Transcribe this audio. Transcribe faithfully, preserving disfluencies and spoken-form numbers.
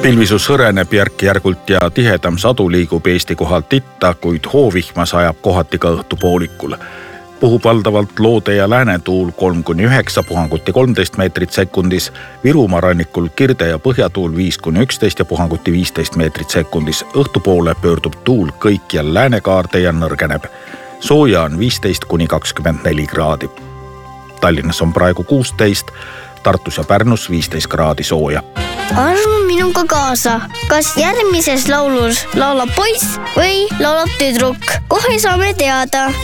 Pilvisus hõreneb järk-järgult ja tihedam sadu liigub Eesti kohalt itta, kuid hoovihma sajab kohati ka õhtupoolikul. Puhub valdavalt loode ja läänetuul kolm kuni üheksa, puhanguti kolmteist meetrit sekundis, Virumaa rannikul kirde ja põhjatuul viis kuni üksteist ja puhanguti viisteist meetrit sekundis. Õhtupoole pöördub tuul kõikjal läänekaarde ja nõrgeneb. Sooja on viisteist kuni kakskümmend neli kraadi. Tallinnas on praegu kuusteist, Tartus ja Pärnus viisteist kraadi sooja. Armu minuga kaasa, kas järgmises laulus laulab poiss või laulab tüdruk? Kohe saame teada.